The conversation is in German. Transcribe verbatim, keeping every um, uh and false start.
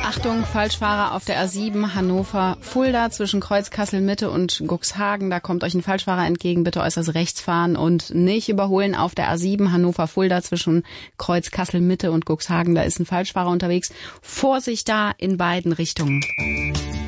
Achtung, Falschfahrer auf der A sieben Hannover-Fulda zwischen Kreuz Kassel-Mitte und Cuxhagen. Da kommt euch ein Falschfahrer entgegen. Bitte äußerst rechts fahren und nicht überholen auf der A sieben Hannover-Fulda zwischen Kreuz Kassel-Mitte und Cuxhagen. Da ist ein Falschfahrer unterwegs. Vorsicht da in beiden Richtungen.